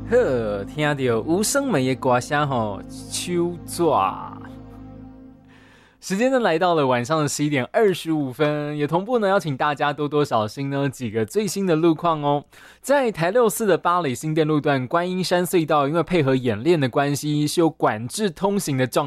呵，听到吴声梅的歌声吼，手抓。时间呢来到了晚上的11点25分，也同步呢邀请大家多多小心呢几个最新的路况哦。在台64的八里新店路段观音山隧道，因为配合演练的关系，是有管制通行的状